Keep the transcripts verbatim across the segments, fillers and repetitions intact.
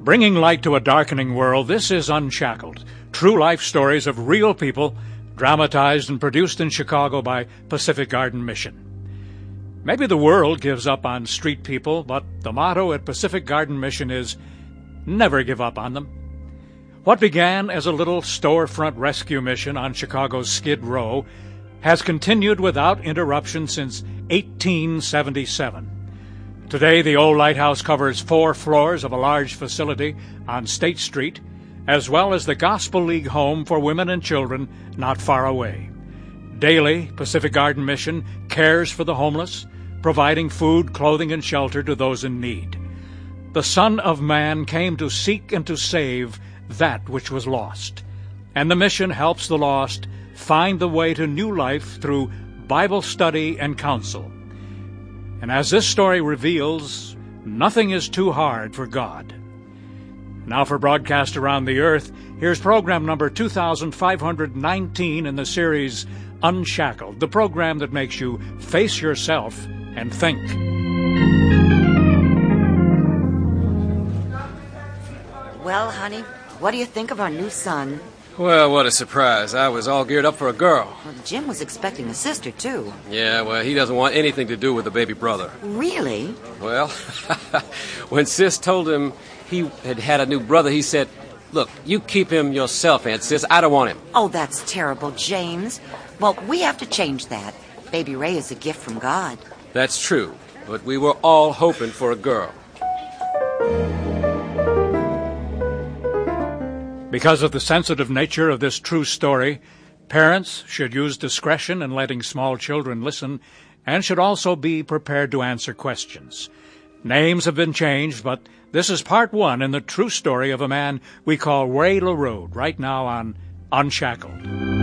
Bringing light to a darkening world, this is Unshackled, true life stories of real people, dramatized and produced in Chicago by Pacific Garden Mission. Maybe the world gives up on street people, but the motto at Pacific Garden Mission is, never give up on them. What began as a little storefront rescue mission on Chicago's Skid Row has continued without interruption since eighteen seventy-seven. Today, the old lighthouse covers four floors of a large facility on State Street, as well as the Gospel League home for women and children not far away. Daily, Pacific Garden Mission cares for the homeless, providing food, clothing, and shelter to those in need. The Son of Man came to seek and to save that which was lost, and the mission helps the lost find the way to new life through Bible study and counsel. And as this story reveals, nothing is too hard for God. Now for broadcast around the earth, here's program number two thousand five hundred nineteen in the series Unshackled, the program that makes you face yourself and think. Well, honey, what do you think of our new son? Well, what a surprise. I was all geared up for a girl. Well, Jim was expecting a sister, too. Yeah, well, he doesn't want anything to do with the baby brother. Really? Well, when Sis told him he had had a new brother, he said, look, you keep him yourself, Aunt Sis. I don't want him. Oh, that's terrible, James. Well, we have to change that. Baby Ray is a gift from God. That's true, but we were all hoping for a girl. Because of the sensitive nature of this true story, parents should use discretion in letting small children listen and should also be prepared to answer questions. Names have been changed, but this is part one in the true story of a man we call Ray LaRode, right now on Unshackled.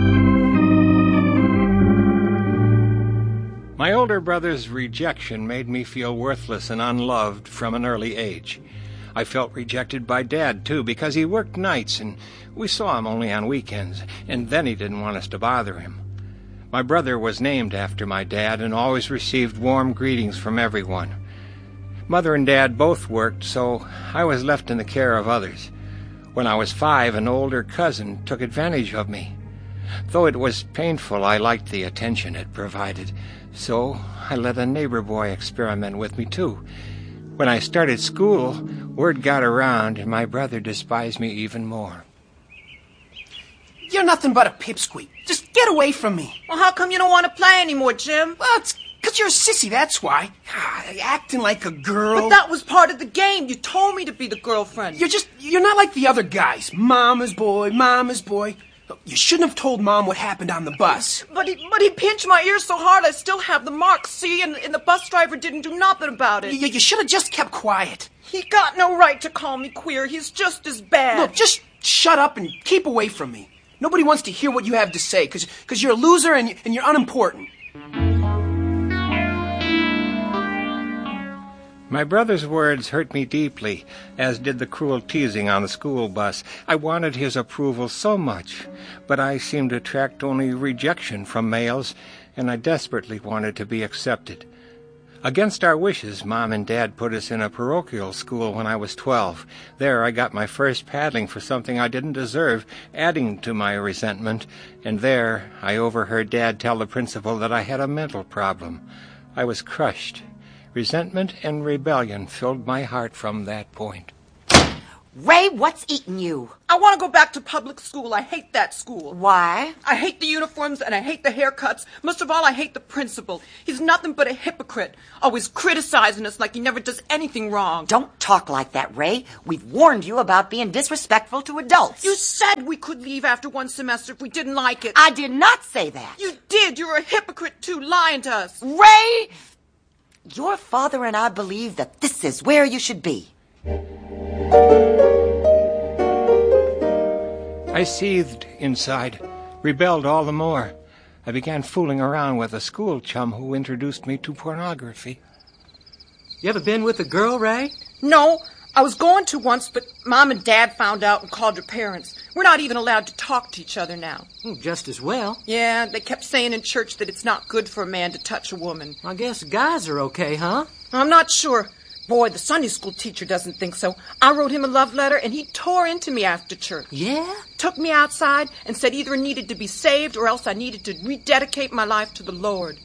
My older brother's rejection made me feel worthless and unloved from an early age. I felt rejected by Dad, too, because he worked nights and we saw him only on weekends, and then he didn't want us to bother him. My brother was named after my dad and always received warm greetings from everyone. Mother and Dad both worked, so I was left in the care of others. When I was five, an older cousin took advantage of me. Though it was painful, I liked the attention it provided, so I let a neighbor boy experiment with me, too. When I started school, word got around, and my brother despised me even more. You're nothing but a pipsqueak. Just get away from me. Well, how come you don't want to play anymore, Jim? Well, it's because you're a sissy, that's why. Ah, acting like a girl. But that was part of the game. You told me to be the girlfriend. You're just, you're not like the other guys. Mama's boy, mama's boy. You shouldn't have told Mom what happened on the bus. But he, but he pinched my ear so hard I still have the marks, see? And, and the bus driver didn't do nothing about it. You, you should have just kept quiet. He got no right to call me queer. He's just as bad. Look, just shut up and keep away from me. Nobody wants to hear what you have to say, because because you're a loser and, and you're unimportant. My brother's words hurt me deeply, as did the cruel teasing on the school bus. I wanted his approval so much, but I seemed to attract only rejection from males, and I desperately wanted to be accepted. Against our wishes, Mom and Dad put us in a parochial school when I was twelve. There I got my first paddling for something I didn't deserve, adding to my resentment, and there I overheard Dad tell the principal that I had a mental problem. I was crushed. Resentment and rebellion filled my heart from that point. Ray, what's eating you? I want to go back to public school. I hate that school. Why? I hate the uniforms and I hate the haircuts. Most of all, I hate the principal. He's nothing but a hypocrite, always criticizing us like he never does anything wrong. Don't talk like that, Ray. We've warned you about being disrespectful to adults. You said we could leave after one semester if we didn't like it. I did not say that. You did. You're a hypocrite, too, lying to us. Ray! Your father and I believe that this is where you should be. I seethed inside, rebelled all the more. I began fooling around with a school chum who introduced me to pornography. You ever been with a girl, Ray? No, I was going to once, but Mom and Dad found out and called your parents. We're not even allowed to talk to each other now. Well, just as well. Yeah, they kept saying in church that it's not good for a man to touch a woman. I guess guys are okay, huh? I'm not sure. Boy, the Sunday school teacher doesn't think so. I wrote him a love letter, and he tore into me after church. Yeah? Took me outside and said either I needed to be saved or else I needed to rededicate my life to the Lord.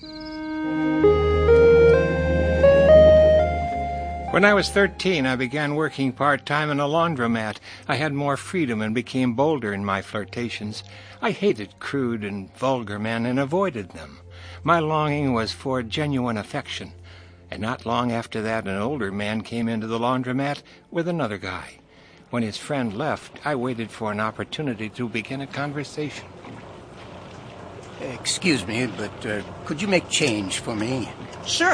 When I was thirteen, I began working part-time in a laundromat. I had more freedom and became bolder in my flirtations. I hated crude and vulgar men and avoided them. My longing was for genuine affection. And not long after that, an older man came into the laundromat with another guy. When his friend left, I waited for an opportunity to begin a conversation. Excuse me, but uh, could you make change for me? Sure.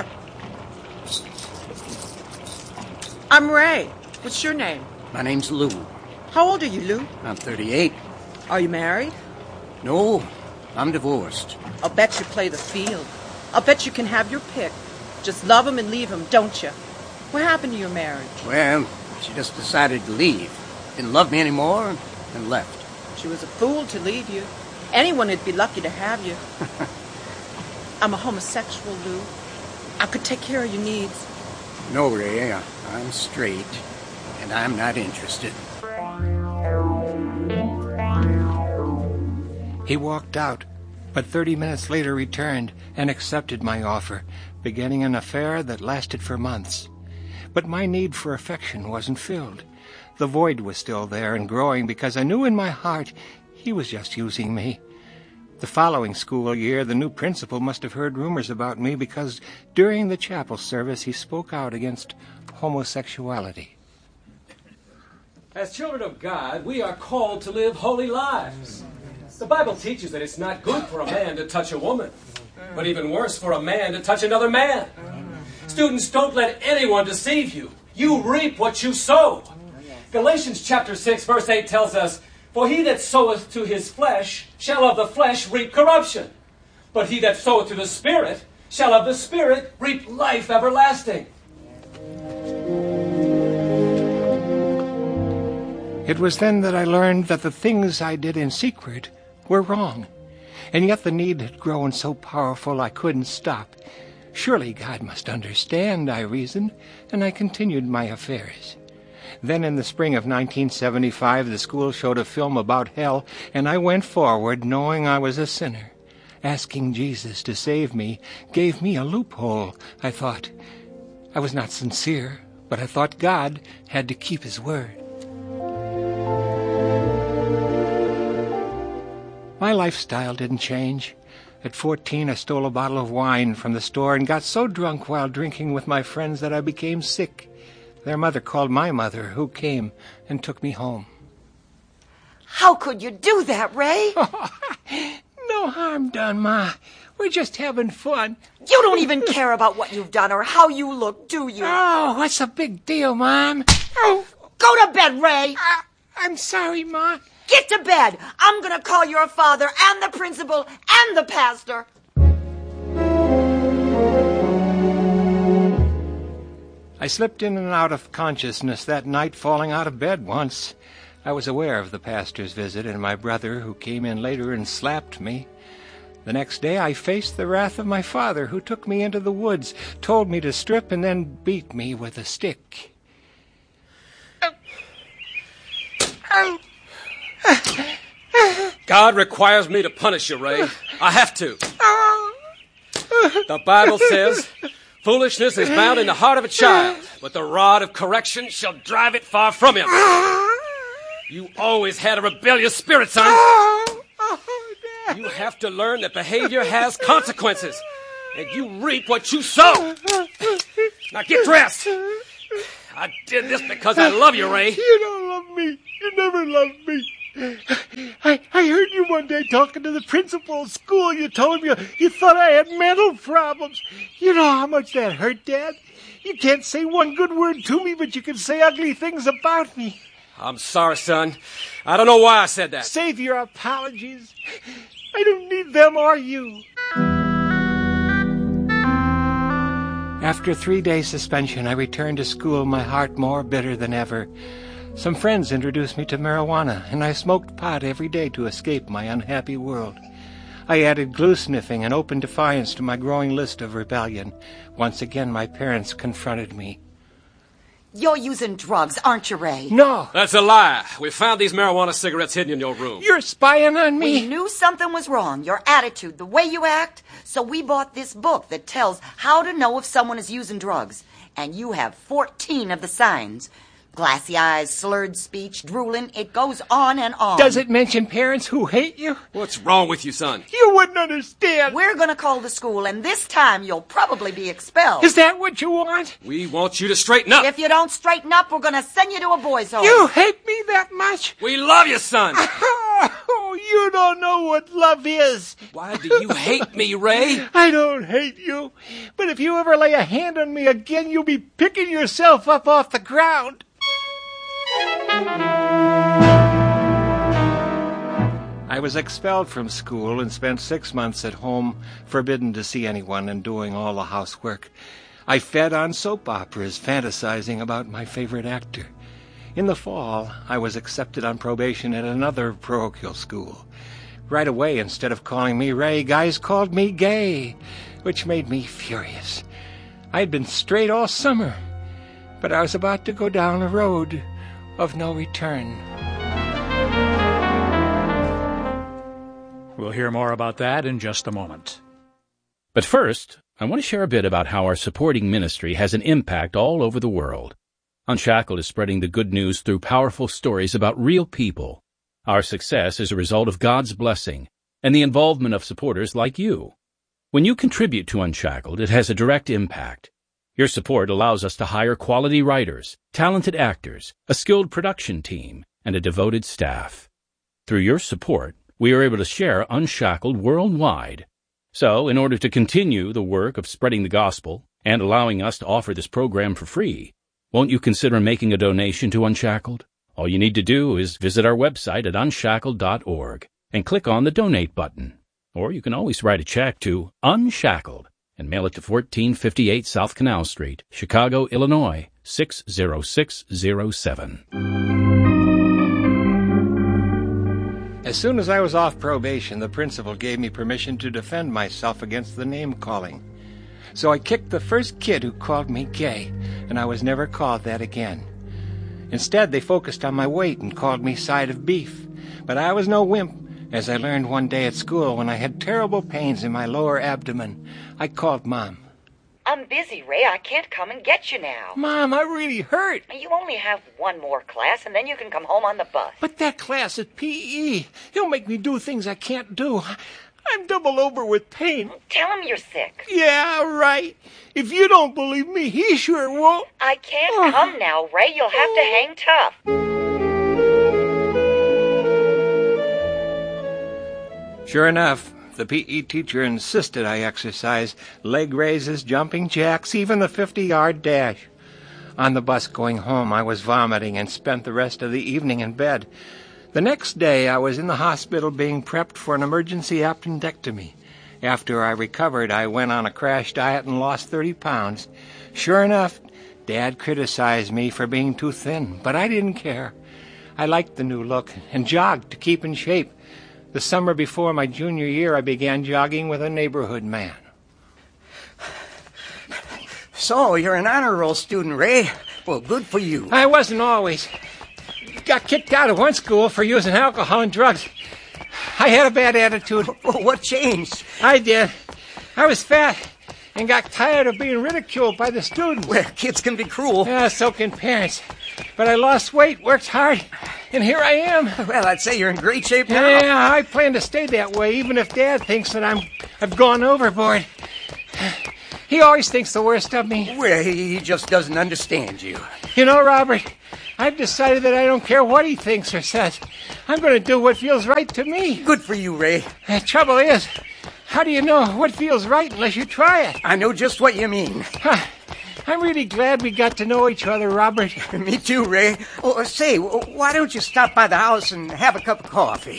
I'm Ray. What's your name? My name's Lou. How old are you, Lou? I'm thirty-eight. Are you married? No, I'm divorced. I'll bet you play the field. I'll bet you can have your pick. Just love him and leave him, don't you? What happened to your marriage? Well, she just decided to leave. Didn't love me anymore and left. She was a fool to leave you. Anyone would be lucky to have you. I'm a homosexual, Lou. I could take care of your needs. No, Ray, I'm straight, and I'm not interested. He walked out, but thirty minutes later returned and accepted my offer, beginning an affair that lasted for months. But my need for affection wasn't filled. The void was still there and growing because I knew in my heart he was just using me. The following school year, the new principal must have heard rumors about me because during the chapel service he spoke out against homosexuality. As children of God, we are called to live holy lives. The Bible teaches that it's not good for a man to touch a woman, but even worse for a man to touch another man. Students, don't let anyone deceive you. You reap what you sow. Galatians chapter six, verse eight tells us, "For he that soweth to his flesh shall of the flesh reap corruption. But he that soweth to the Spirit shall of the Spirit reap life everlasting." It was then that I learned that the things I did in secret were wrong, and yet the need had grown so powerful I couldn't stop. Surely God must understand, I reasoned, and I continued my affairs. Then in the spring of nineteen seventy-five, the school showed a film about hell, and I went forward knowing I was a sinner. Asking Jesus to save me gave me a loophole, I thought. I was not sincere, but I thought God had to keep his word. My lifestyle didn't change. At fourteen, I stole a bottle of wine from the store and got so drunk while drinking with my friends that I became sick. Their mother called my mother, who came and took me home. How could you do that, Ray? No harm done, Ma. We're just having fun. You don't even care about what you've done or how you look, do you? Oh, what's the big deal, Mom? Oh, go to bed, Ray. Uh, I'm sorry, Ma. Get to bed. I'm going to call your father and the principal and the pastor. I slipped in and out of consciousness that night, falling out of bed once. I was aware of the pastor's visit and my brother, who came in later and slapped me. The next day I faced the wrath of my father, who took me into the woods, told me to strip, and then beat me with a stick. God requires me to punish you, Ray. I have to. The Bible says, "Foolishness is bound in the heart of a child, but the rod of correction shall drive it far from him." You always had a rebellious spirit, son. You have to learn that behavior has consequences, and you reap what you sow. Now get dressed. I did this because I love you, Ray. You don't love me. You never loved me. I, I heard you one day talking to the principal of school. You told him you, you thought I had mental problems. You know how much that hurt, Dad? You can't say one good word to me, but you can say ugly things about me. I'm sorry, son. I don't know why I said that. Save your apologies. I don't need them or you. After three days' suspension, I returned to school, my heart more bitter than ever. Some friends introduced me to marijuana, and I smoked pot every day to escape my unhappy world. I added glue-sniffing and open defiance to my growing list of rebellion. Once again, my parents confronted me. You're using drugs, aren't you, Ray? No. That's a lie. We found these marijuana cigarettes hidden in your room. You're spying on me. We knew something was wrong, your attitude, the way you act, so we bought this book that tells how to know if someone is using drugs. And you have fourteen of the signs. Glassy eyes, slurred speech, drooling, it goes on and on. Does it mention parents who hate you? What's wrong with you, son? You wouldn't understand. We're going to call the school, and this time you'll probably be expelled. Is that what you want? We want you to straighten up. If you don't straighten up, we're going to send you to a boys' home. You hate me that much? We love you, son. Oh, you don't know what love is. Why do you hate me, Ray? I don't hate you. But if you ever lay a hand on me again, you'll be picking yourself up off the ground. I was expelled from school and spent six months at home, forbidden to see anyone and doing all the housework. I fed on soap operas, fantasizing about my favorite actor. In the fall, I was accepted on probation at another parochial school. Right away, instead of calling me Ray, guys called me Gay, which made me furious. I'd been straight all summer, but I was about to go down a road of no return. We'll hear more about that in just a moment. But first, I want to share a bit about how our supporting ministry has an impact all over the world. Unshackled is spreading the good news through powerful stories about real people. Our success is a result of God's blessing and the involvement of supporters like you. When you contribute to Unshackled, it has a direct impact. Your support allows us to hire quality writers, talented actors, a skilled production team, and a devoted staff. Through your support, we are able to share Unshackled worldwide. So, in order to continue the work of spreading the gospel and allowing us to offer this program for free, won't you consider making a donation to Unshackled? All you need to do is visit our website at unshackled dot org and click on the Donate button. Or you can always write a check to Unshackled and mail it to fourteen fifty-eight South Canal Street, Chicago, Illinois, six zero six zero seven. As soon as I was off probation, the principal gave me permission to defend myself against the name-calling. So I kicked the first kid who called me gay, and I was never called that again. Instead, they focused on my weight and called me side of beef. But I was no wimp, as I learned one day at school when I had terrible pains in my lower abdomen. I called Mom. I'm busy, Ray. I can't come and get you now. Mom, I really hurt. You only have one more class, and then you can come home on the bus. But that class is P E. He'll make me do things I can't do. I'm double over with pain. Tell him you're sick. Yeah, right. If you don't believe me, he sure won't. I can't oh. come now, Ray. You'll have to hang tough. Sure enough, the P E teacher insisted I exercise leg raises, jumping jacks, even the fifty-yard dash. On the bus going home, I was vomiting and spent the rest of the evening in bed. The next day, I was in the hospital being prepped for an emergency appendectomy. After I recovered, I went on a crash diet and lost thirty pounds. Sure enough, Dad criticized me for being too thin, but I didn't care. I liked the new look and jogged to keep in shape. The summer before my junior year, I began jogging with a neighborhood man. So, you're an honor roll student, Ray. Well, good for you. I wasn't always. Got kicked out of one school for using alcohol and drugs. I had a bad attitude. What changed? I did. I was fat and got tired of being ridiculed by the students. Well, kids can be cruel. Yeah, so can parents. But I lost weight, worked hard, and here I am. Well, I'd say you're in great shape now. Yeah, I plan to stay that way, even if Dad thinks that I'm, I've gone overboard. He always thinks the worst of me. Well, he just doesn't understand you. You know, Robert, I've decided that I don't care what he thinks or says. I'm going to do what feels right to me. Good for you, Ray. The trouble is, how do you know what feels right unless you try it? I know just what you mean. Huh. I'm really glad we got to know each other, Robert. Me too, Ray. Oh, say, why don't you stop by the house and have a cup of coffee?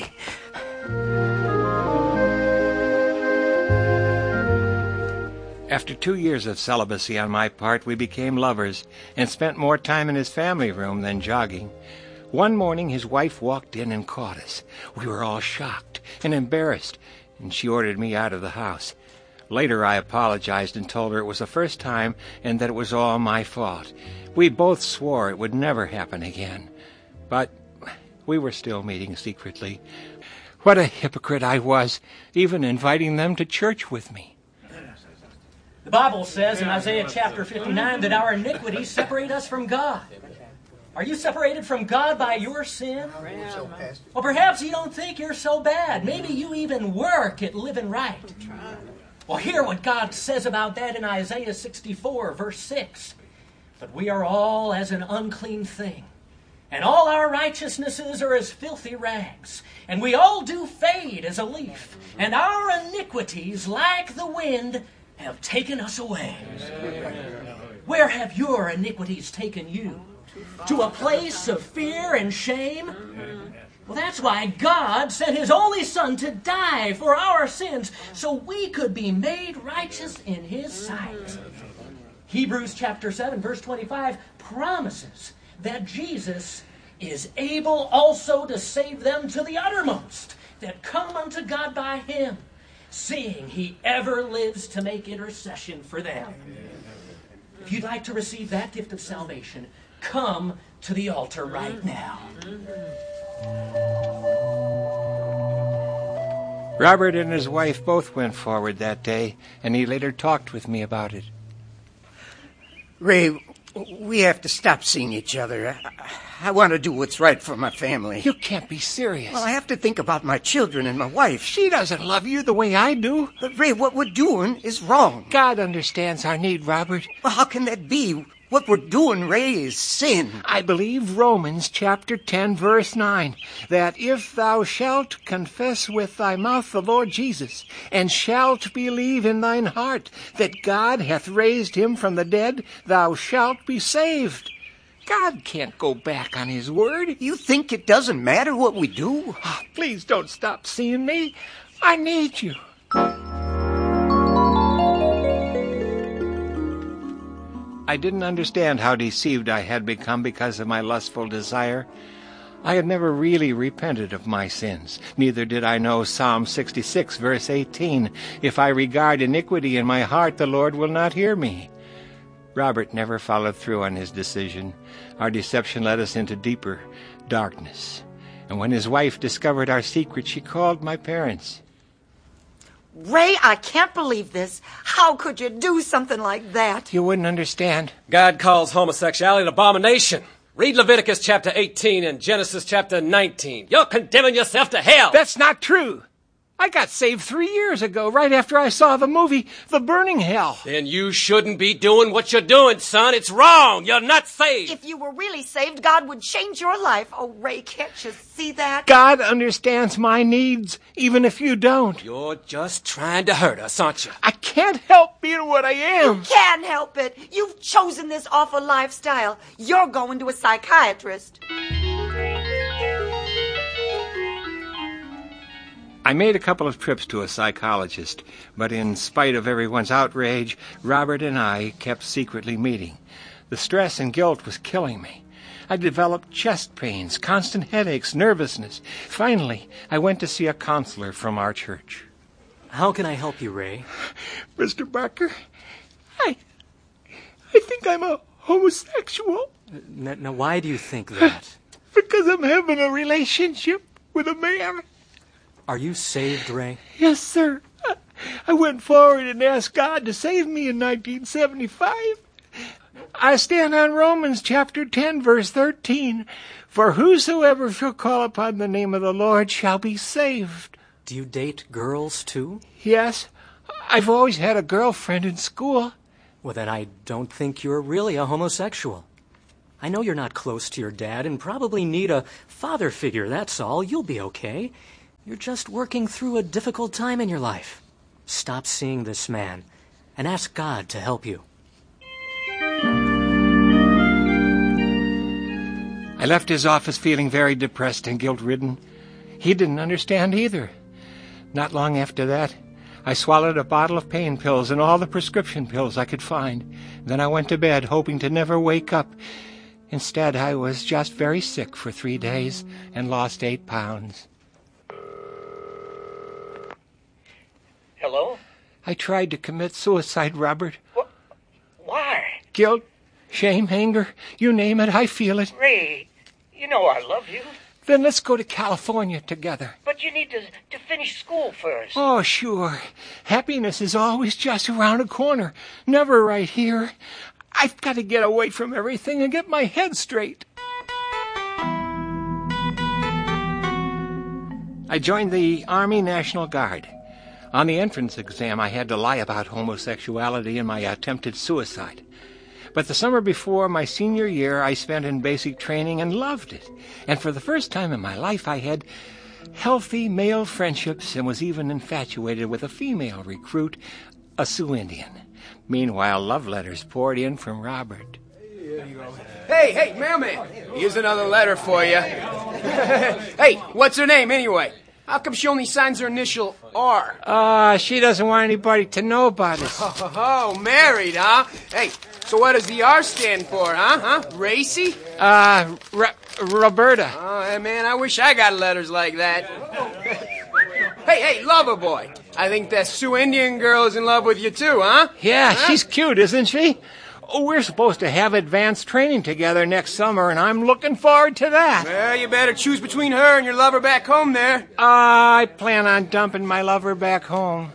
After two years of celibacy on my part, we became lovers and spent more time in his family room than jogging. One morning, his wife walked in and caught us. We were all shocked and embarrassed, and she ordered me out of the house. Later, I apologized and told her it was the first time and that it was all my fault. We both swore it would never happen again. But we were still meeting secretly. What a hypocrite I was, even inviting them to church with me. The Bible says in Isaiah chapter fifty-nine that our iniquities separate us from God. Are you separated from God by your sin? Well, perhaps you don't think you're so bad. Maybe you even work at living right. Well, hear what God says about that in Isaiah sixty-four, verse six. But we are all as an unclean thing, and all our righteousnesses are as filthy rags, and we all do fade as a leaf, and our iniquities, like the wind, have taken us away. Where have your iniquities taken you? To a place of fear and shame? Well, that's why God sent His only Son to die for our sins, so we could be made righteous in His sight. Hebrews chapter seven, verse twenty-five promises that Jesus is able also to save them to the uttermost that come unto God by Him, seeing He ever lives to make intercession for them. If you'd like to receive that gift of salvation, come to the altar right now. Robert and his wife both went forward that day, and he later talked with me about it. Ray, we have to stop seeing each other. I, I want to do what's right for my family. You can't be serious. Well, I have to think about my children and my wife. She doesn't love you the way I do. But Ray, what we're doing is wrong. God understands our need, Robert. Well, how can that be? What we're doing, Ray, is sin. I believe Romans chapter ten, verse nine, that if thou shalt confess with thy mouth the Lord Jesus, and shalt believe in thine heart that God hath raised him from the dead, thou shalt be saved. God can't go back on his word. You think it doesn't matter what we do? Oh, please don't stop seeing me. I need you. I didn't understand how deceived I had become because of my lustful desire. I had never really repented of my sins. Neither did I know Psalm sixty-six, verse eighteen. If I regard iniquity in my heart, the Lord will not hear me. Robert never followed through on his decision. Our deception led us into deeper darkness. And when his wife discovered our secret, she called my parents. Ray, I can't believe this. How could you do something like that? You wouldn't understand. God calls homosexuality an abomination. Read Leviticus chapter eighteen and Genesis chapter nineteen. You're condemning yourself to hell. That's not true. I got saved three years ago, right after I saw the movie The Burning Hell. Then you shouldn't be doing what you're doing, son. It's wrong. You're not saved. If you were really saved, God would change your life. Oh, Ray, can't you see that? God understands my needs, even if you don't. You're just trying to hurt us, aren't you? I can't help being what I am. You can't help it. You've chosen this awful lifestyle. You're going to a psychiatrist. I made a couple of trips to a psychologist, but in spite of everyone's outrage, Robert and I kept secretly meeting. The stress and guilt was killing me. I developed chest pains, constant headaches, nervousness. Finally, I went to see a counselor from our church. How can I help you, Ray? Mister Barker, I, I think I'm a homosexual. Now, now, why do you think that? Because I'm having a relationship with a man. Are you saved, Ray? Yes, sir. I went forward and asked God to save me in nineteen seventy-five. I stand on Romans chapter ten, verse thirteen. For whosoever shall call upon the name of the Lord shall be saved. Do you date girls, too? Yes. I've always had a girlfriend in school. Well, then I don't think you're really a homosexual. I know you're not close to your dad and probably need a father figure, that's all. You'll be okay. You're just working through a difficult time in your life. Stop seeing this man and ask God to help you. I left his office feeling very depressed and guilt-ridden. He didn't understand either. Not long after that, I swallowed a bottle of pain pills and all the prescription pills I could find. Then I went to bed, hoping to never wake up. Instead, I was just very sick for three days and lost eight pounds. Hello? I tried to commit suicide, Robert. What? Why? Guilt, shame, anger, you name it, I feel it. Ray, you know I love you. Then let's go to California together. But you need to, to finish school first. Oh, sure. Happiness is always just around a corner, never right here. I've got to get away from everything and get my head straight. I joined the Army National Guard. On the entrance exam, I had to lie about homosexuality and my attempted suicide. But the summer before my senior year, I spent in basic training and loved it. And for the first time in my life, I had healthy male friendships and was even infatuated with a female recruit, a Sioux Indian. Meanwhile, love letters poured in from Robert. Hey, hey, mailman. Here's another letter for you. Hey, what's her name anyway? How come she only signs her initial R? Ah, uh, she doesn't want anybody to know about it. Oh, oh, married, huh? Hey, so what does the R stand for, huh? Huh? Racy? Uh, R- Roberta. Oh, hey, man, I wish I got letters like that. Hey, hey, lover boy. I think that Sioux Indian girl is in love with you too, huh? Yeah, huh? She's cute, isn't she? Oh, we're supposed to have advanced training together next summer, and I'm looking forward to that. Well, you better choose between her and your lover back home there. Uh, I plan on dumping my lover back home.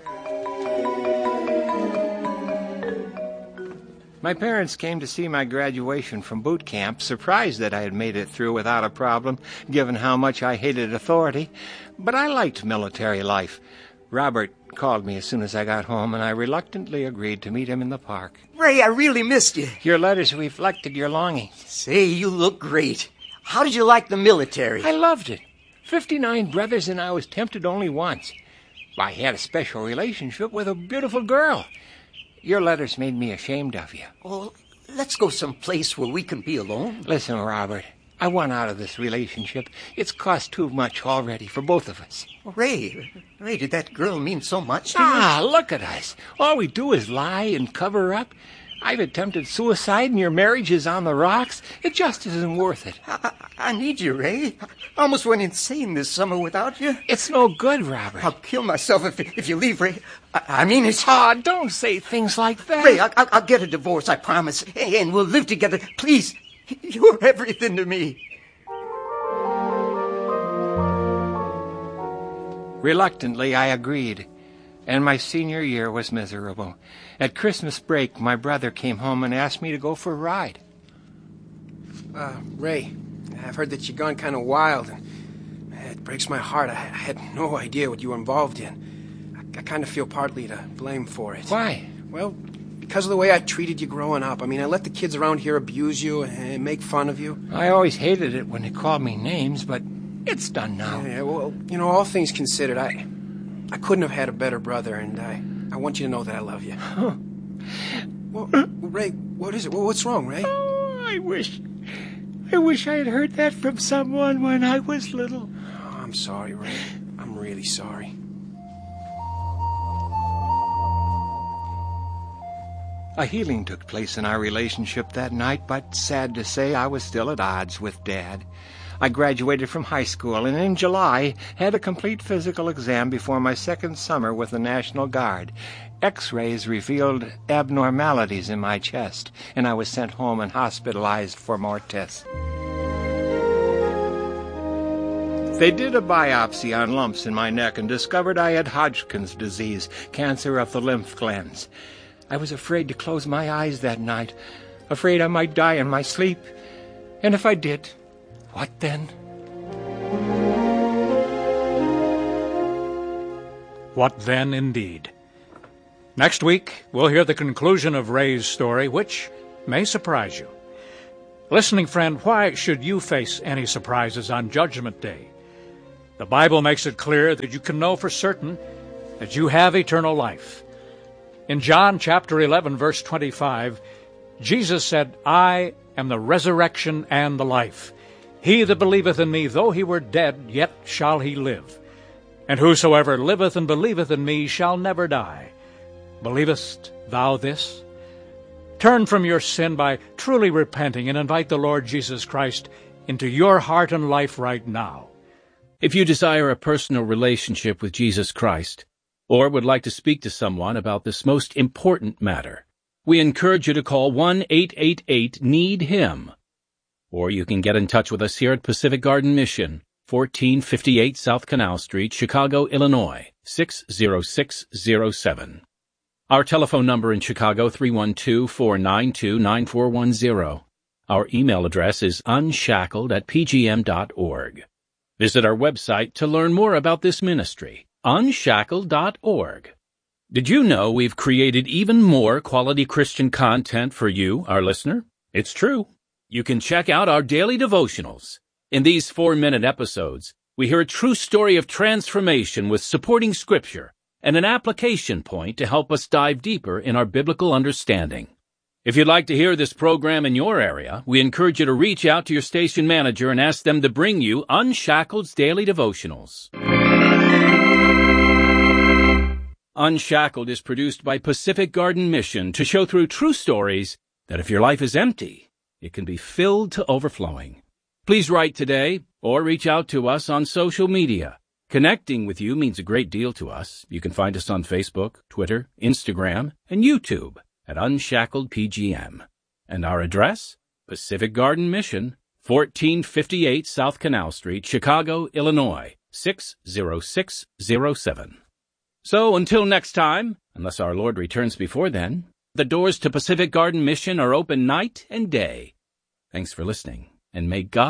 My parents came to see my graduation from boot camp, surprised that I had made it through without a problem, given how much I hated authority. But I liked military life. Robert called me as soon as I got home, and I reluctantly agreed to meet him in the park. Ray, I really missed you. Your letters reflected your longing. Say, you look great. How did you like the military? I loved it. Fifty-nine brothers, and I was tempted only once. I had a special relationship with a beautiful girl. Your letters made me ashamed of you. Oh, let's go someplace where we can be alone. Listen, Robert, I want out of this relationship. It's cost too much already for both of us. Ray, Ray, did that girl mean so much to you? Ah, look at us. All we do is lie and cover up. I've attempted suicide and your marriage is on the rocks. It just isn't worth it. I, I, I need you, Ray. I almost went insane this summer without you. It's no good, Robert. I'll kill myself if if you leave, Ray. I, I mean it. Ah, don't say things like that. Ray, I, I, I'll get a divorce, I promise. And we'll live together. Please, you're everything to me. Reluctantly, I agreed, and my senior year was miserable. At Christmas break, my brother came home and asked me to go for a ride. Uh, Ray, I've heard that you've gone kind of wild, and it breaks my heart. I, I had no idea what you were involved in. I, I kind of feel partly to blame for it. Why? Well, because of the way I treated you growing up. I mean, I let the kids around here abuse you and make fun of you. I always hated it when they called me names, but it's done now. Yeah, well, you know, all things considered, I I couldn't have had a better brother, and I, I want you to know that I love you. Huh. Well, Ray, what is it? Well, what's wrong, Ray? Oh, I wish... I wish I had heard that from someone when I was little. Oh, I'm sorry, Ray. I'm really sorry. A healing took place in our relationship that night, but sad to say, I was still at odds with Dad. I graduated from high school, and in July had a complete physical exam before my second summer with the National Guard. X-rays revealed abnormalities in my chest, and I was sent home and hospitalized for more tests. They did a biopsy on lumps in my neck and discovered I had Hodgkin's disease, cancer of the lymph glands. I was afraid to close my eyes that night, afraid I might die in my sleep. And if I did, what then? What then, indeed. Next week, we'll hear the conclusion of Ray's story, which may surprise you. Listening friend, why should you face any surprises on Judgment Day? The Bible makes it clear that you can know for certain that you have eternal life. In John chapter eleven, verse twenty-five, Jesus said, I am the resurrection and the life. He that believeth in me, though he were dead, yet shall he live. And whosoever liveth and believeth in me shall never die. Believest thou this? Turn from your sin by truly repenting and invite the Lord Jesus Christ into your heart and life right now. If you desire a personal relationship with Jesus Christ, or would like to speak to someone about this most important matter, we encourage you to call one eight eight eight need him. Or you can get in touch with us here at Pacific Garden Mission, fourteen fifty-eight South Canal Street, Chicago, Illinois, six zero six zero seven. Our telephone number in Chicago, three one two, four nine two, nine four one zero. Our email address is unshackled at p g m dot org. Visit our website to learn more about this ministry, unshackled dot org. Did you know we've created even more quality Christian content for you, our listener? It's true. You can check out our daily devotionals. In these four-minute episodes, we hear a true story of transformation with supporting scripture and an application point to help us dive deeper in our biblical understanding. If you'd like to hear this program in your area, we encourage you to reach out to your station manager and ask them to bring you Unshackled's Daily Devotionals. Unshackled is produced by Pacific Garden Mission to show through true stories that if your life is empty, it can be filled to overflowing. Please write today or reach out to us on social media. Connecting with you means a great deal to us. You can find us on Facebook, Twitter, Instagram, and YouTube at Unshackled P G M. And our address? Pacific Garden Mission, fourteen fifty-eight South Canal Street, Chicago, Illinois, six zero six zero seven. So until next time, unless our Lord returns before then, the doors to Pacific Garden Mission are open night and day. Thanks for listening, and may God